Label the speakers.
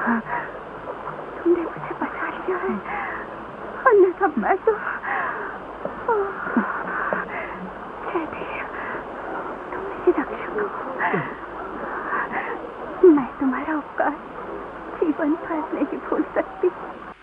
Speaker 1: तुमने मुझे बचा लिया है, अन्यथा मैं तो तुम मेरी रक्षा करो। मैं तुम्हारा उपकार जीवन भर नहीं भूल सकती।